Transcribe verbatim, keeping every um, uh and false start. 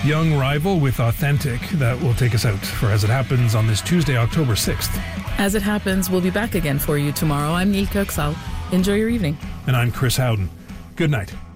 young rival with Authentic that will take us out for As It Happens on this Tuesday, October sixth. As It Happens, we'll be back again for you tomorrow. I'm Neil Kirksall. Enjoy your evening. And I'm Chris Howden. Good night.